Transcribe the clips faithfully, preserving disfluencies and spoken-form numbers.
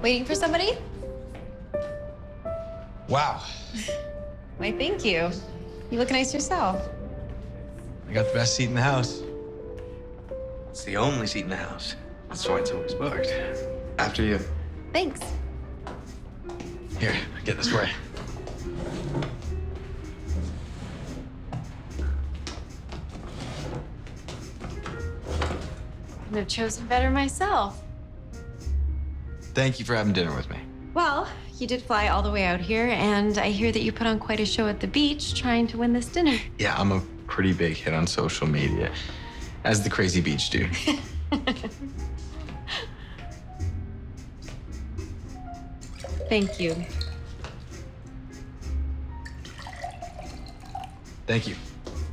Waiting for somebody? Wow. Why, thank you. You look nice yourself. I got the best seat in the house. It's the only seat in the house. That's why it's always booked. After you. Thanks. Here, get this way. Couldn't have chosen better myself. Thank you for having dinner with me. Well, you did fly all the way out here, and I hear that you put on quite a show at the beach trying to win this dinner. Yeah, I'm a pretty big hit on social media, as the crazy beach dude. Thank you. Thank you.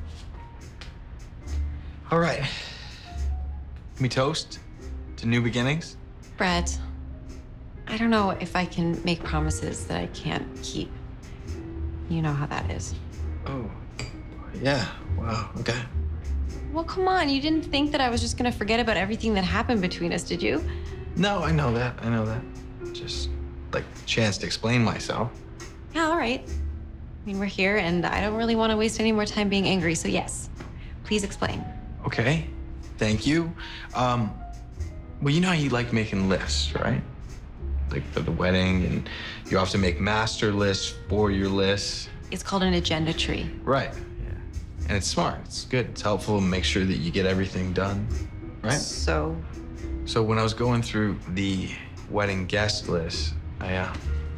All right. Can we toast to new beginnings? Brett, I don't know if I can make promises that I can't keep. You know how that is. Oh, yeah. Wow, okay. Well, come on. You didn't think that I was just gonna forget about everything that happened between us, did you? No, I know that. I know that. Just like a chance to explain myself. Yeah, all right. I mean, we're here, and I don't really want to waste any more time being angry, so yes, please explain. Okay, thank you. Um, well, you know how you like making lists, right? Like for the wedding, and you have to make master lists for your lists. It's called an agenda tree. Right, yeah. And it's smart, it's good, it's helpful to make sure that you get everything done, right? So? So when I was going through the wedding guest list, I, uh,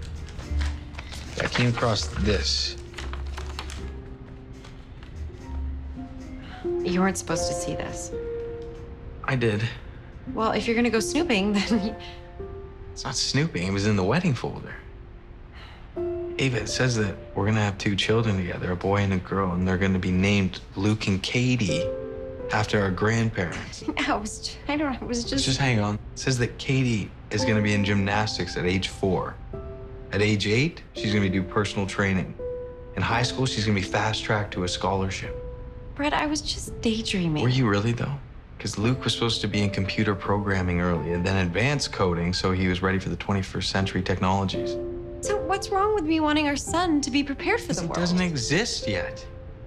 I came across this. You weren't supposed to see this. I did. Well, if you're gonna go snooping, then... It's not snooping, it was in the wedding folder. Ava, it says that we're gonna have two children together, a boy and a girl, and they're gonna be named Luke and Katie after our grandparents. I was, I don't know, it was just... Just hang on. It says that Katie is gonna be in gymnastics at age four. At age eight, she's gonna be doing personal training. In high school, she's gonna be fast-tracked to a scholarship. Brett, I was just daydreaming. Were you really, though? Because Luke was supposed to be in computer programming early and then advanced coding so he was ready for the twenty-first century technologies. So what's wrong with me wanting our son to be prepared for the It world? doesn't exist yet.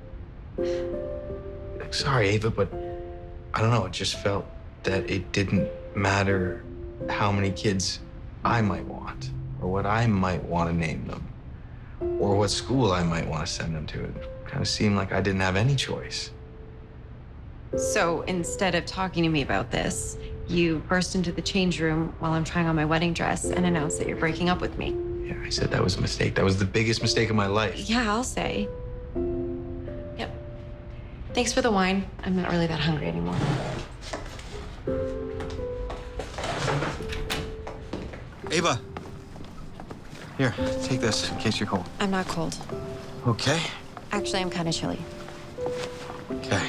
Sorry, Ava, but I don't know, it just felt that it didn't matter how many kids I might want, or what I might want to name them, or what school I might want to send them to. It kind of seemed like I didn't have any choice. So instead of talking to me about this, you burst into the change room while I'm trying on my wedding dress and announce that you're breaking up with me. Yeah, I said that was a mistake. That was the biggest mistake of my life. Yeah, I'll say. Yep. Thanks for the wine. I'm not really that hungry anymore. Ava, here, take this in case you're cold. I'm not cold. Okay. Actually, I'm kind of chilly. Okay.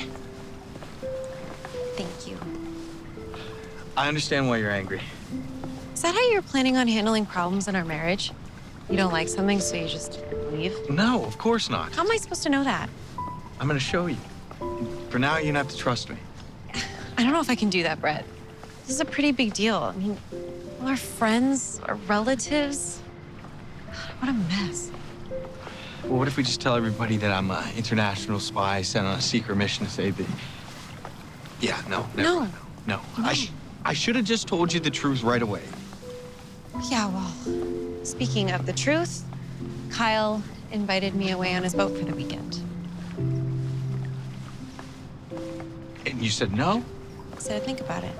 Thank you. I understand why you're angry. Is that how you're planning on handling problems in our marriage? You don't like something, so you just leave? No, of course not. How am I supposed to know that? I'm gonna show you. For now, you're gonna have to trust me. I don't know if I can do that, Brett. This is a pretty big deal. I mean, all our friends, our relatives. What a mess. Well, what if we just tell everybody that I'm an international spy sent on a secret mission to save the... Yeah, no, never No. mind. No, no. No. I, sh I should have just told you the truth right away. Yeah, well, speaking of the truth, Kyle invited me away on his boat for the weekend. And you said no? I said I'd think about it.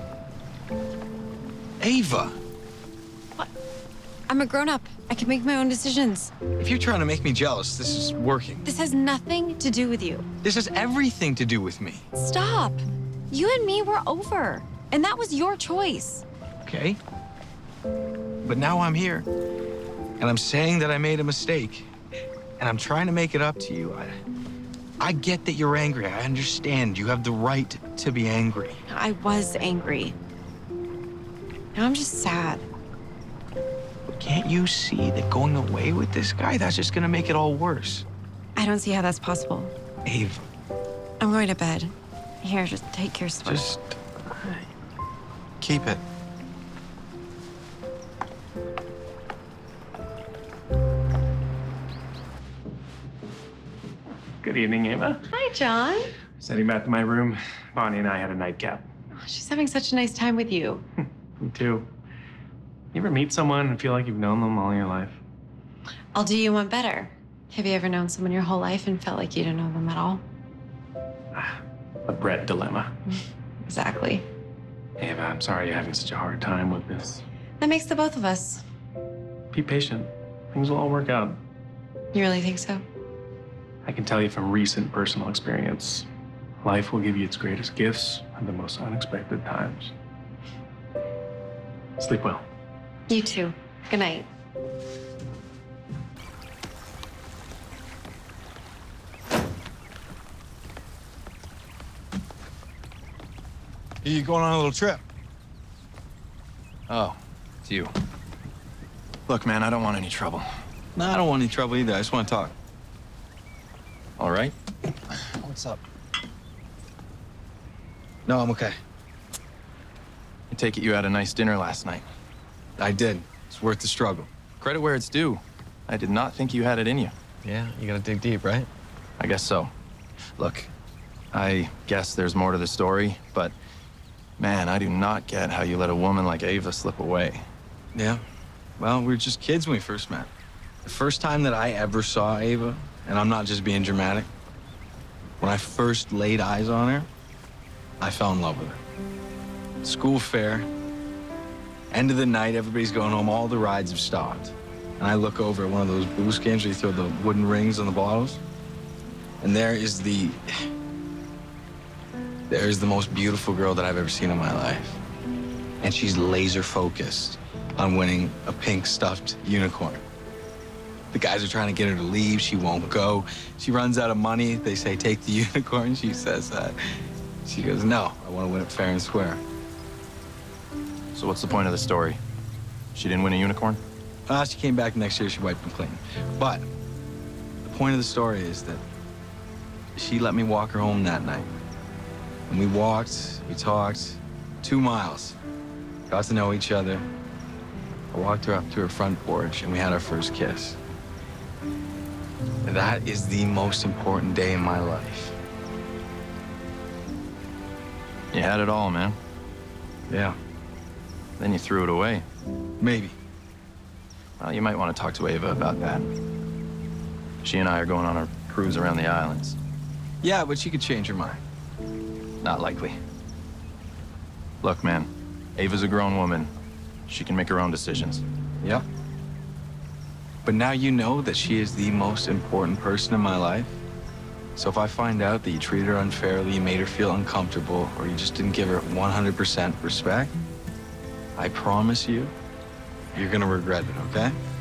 Ava, What? I'm a grown-up. I can make my own decisions. if you're trying to make me jealous, this is working. This has nothing to do with you. This has everything to do with me. Stop. You and me were over, and that was your choice. Okay? But now I'm here, and I'm saying that I made a mistake, and I'm trying to make it up to you. I, I get that you're angry. I understand. You have the right to be angry. I was angry. Now I'm just sad. But can't you see that going away with this guy, that's just gonna make it all worse? I don't see how that's possible. Ava, I'm going to bed. Here, just take your sweater. just keep it. Good evening, Ava. Hi, John. Sitting back in my room, Bonnie and I had a nightcap. Oh, she's having such a nice time with you. Me too. You ever meet someone and feel like you've known them all your life? I'll do you one better. Have you ever known someone your whole life and felt like you didn't know them at all? The Brett dilemma. Exactly. Ava, I'm sorry you're having such a hard time with this. That makes the both of us. Be patient. Things will all work out. You really think so? I can tell you from recent personal experience, life will give you its greatest gifts at the most unexpected times. Sleep well. You too. Good night. You going on a little trip? Oh, it's you. Look, man, I don't want any trouble. No, I don't want any trouble either. I just want to talk. All right? What's up? No, I'm okay. I take it you had a nice dinner last night. I did. It's worth the struggle. Credit where it's due. I did not think you had it in you. Yeah, you gotta dig deep, right? I guess so. Look, I guess there's more to the story, but man, I do not get how you let a woman like Ava slip away. Yeah. Well, we were just kids when we first met. The first time that I ever saw Ava, and I'm not just being dramatic, when I first laid eyes on her, I fell in love with her. School fair, end of the night, everybody's going home, all the rides have stopped. And I look over at one of those boost games where you throw the wooden rings on the bottles, and there is the, there is the most beautiful girl that I've ever seen in my life. And she's laser focused on winning a pink stuffed unicorn. The guys are trying to get her to leave. She won't go. She runs out of money. They say, take the unicorn. She says that. She goes, no, I want to win it fair and square. So what's the point of the story? She didn't win a unicorn? Uh, she came back next year. She wiped them clean. But the point of the story is that she let me walk her home that night. And we walked, we talked, two miles. Got to know each other. I walked her up to her front porch, and we had our first kiss. That is the most important day in my life. You had it all, man. Yeah, Then you threw it away. maybe. Well, you might want to talk to Ava about that. She and I are going on a cruise around the islands. Yeah, but she could change her mind. Not likely. Look, man, Ava's a grown woman. She can make her own decisions. Yep. But now you know that she is the most important person in my life. So if I find out that you treated her unfairly, you made her feel uncomfortable, or you just didn't give her one hundred percent respect, I promise you, you're gonna regret it, okay?